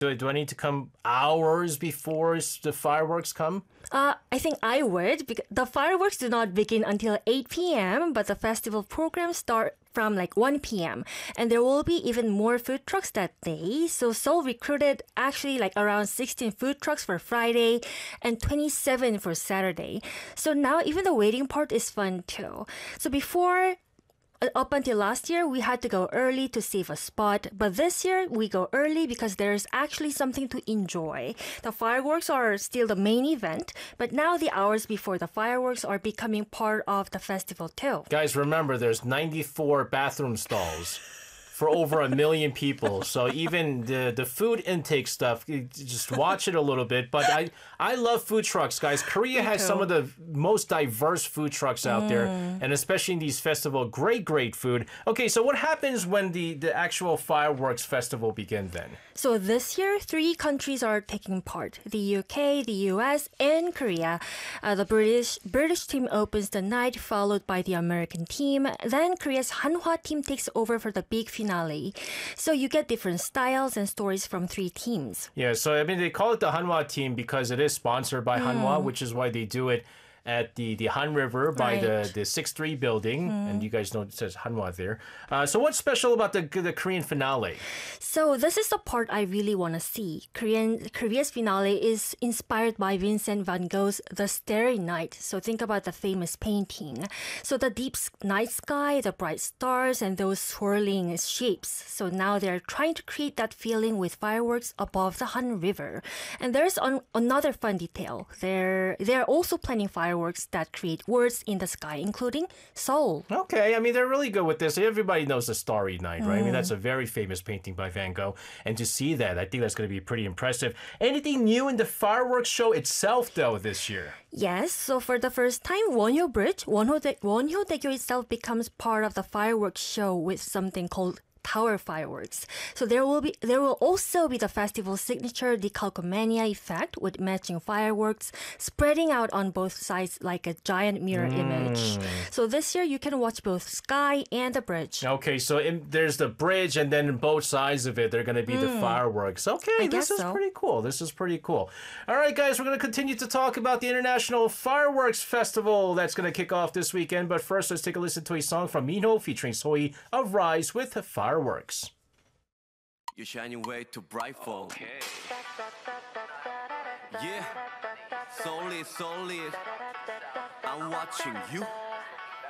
Do I need to come hours before the fireworks come? I think I would, because the fireworks do not begin until 8 p.m., but the festival programs start from like 1 p.m. And there will be even more food trucks that day. So Seoul recruited actually like around 16 food trucks for Friday and 27 for Saturday. So now even the waiting part is fun too. So before, up until last year, we had to go early to save a spot. But this year, we go early because there's actually something to enjoy. The fireworks are still the main event, but now the hours before the fireworks are becoming part of the festival too. Guys, remember, there's 94 bathroom stalls for over 1 million people. So even the food intake stuff, just watch it a little bit. But I love food trucks, guys. Korea has some of the most diverse food trucks out there, and especially in these festivals, great food. Okay, so what happens when the actual fireworks festival begins then? So this year, 3 countries are taking part: the UK, the US, and Korea. The British team opens the night, followed by the American team. Then Korea's Hanwha team takes over for the big finale. So you get different styles and stories from 3 teams. Yeah, so I mean, they call it the Hanwha team because it is sponsored by Hanwha, which is why they do it at the Han River by the 6-3 building. And you guys know it says Hanwha there. So what's special about the Korean finale? So this is the part I really want to see. Korea's finale is inspired by Vincent van Gogh's The Starry Night. So think about the famous painting. So the deep night sky, the bright stars, and those swirling shapes. So now they're trying to create that feeling with fireworks above the Han River. And there's another fun detail. They're also planning fireworks that create words in the sky, including Seoul. Okay, I mean, they're really good with this. Everybody knows The Starry Night, right? I mean, that's a very famous painting by Van Gogh. And to see that, I think that's going to be pretty impressive. Anything new in the fireworks show itself, though, this year? Yes, so for the first time, Wonhyo Bridge, Wonhyo-daegyo itself becomes part of the fireworks show with something called tower fireworks. So there will also be the festival signature decalcomania effect with matching fireworks spreading out on both sides like a giant mirror image. So this year you can watch both sky and the bridge. Okay, so there's the bridge, and then both sides of it, they're going to be the fireworks. Okay, this is pretty cool. This is pretty cool. All right, guys, we're going to continue to talk about the International Fireworks Festival that's going to kick off this weekend. But first, let's take a listen to a song from Minho featuring Sohee of Rise with Fireworks. You're shining way too bright for. Okay. Yeah, solid. I'm watching you.